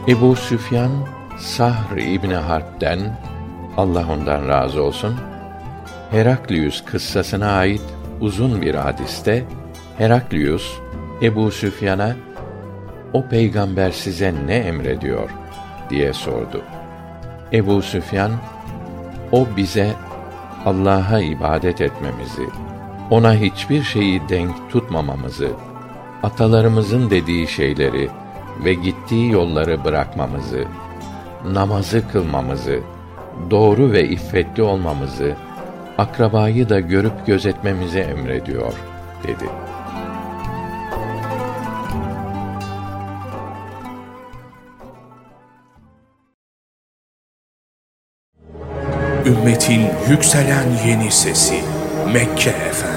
Ebu Süfyan, Sahr İbni Harp'ten, Allah ondan razı olsun, Heraklius kıssasına ait uzun bir hadiste, Heraklius, Ebu Süfyan'a, "O peygamber size ne emrediyor?" diye sordu. Ebu Süfyan, "O bize Allah'a ibadet etmemizi, ona hiçbir şeyi denk tutmamamızı, atalarımızın dediği şeyleri ve gittiği yolları bırakmamızı, namazı kılmamızı, doğru ve iffetli olmamızı, akrabayı da görüp gözetmemizi emrediyor," dedi. Ümmetin yükselen yeni sesi Mekke Efendi.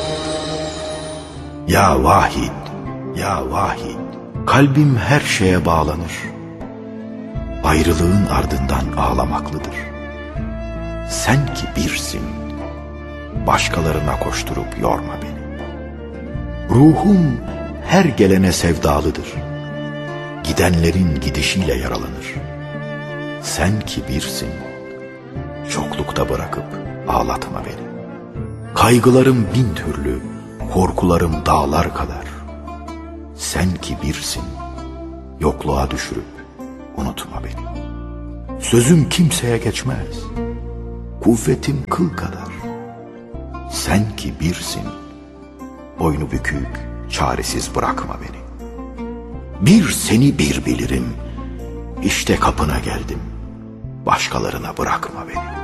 Ya Vahid, ya Vahid, kalbim her şeye bağlanır. Ayrılığın ardından ağlamaklıdır. Sen ki birsin, başkalarına koşturup yorma beni. Ruhum her gelene sevdalıdır. Gidenlerin gidişiyle yaralanır. Sen ki birsin, çoklukta bırakıp ağlatma beni. Kaygılarım bin türlü, korkularım dağlar kadar. Sen ki birsin, yokluğa düşürüp unutma beni. Sözüm kimseye geçmez, kuvvetim kıl kadar. Sen ki birsin, boynu bükük, çaresiz bırakma beni. Bir seni bir bilirim, işte kapına geldim, başkalarına bırakma beni.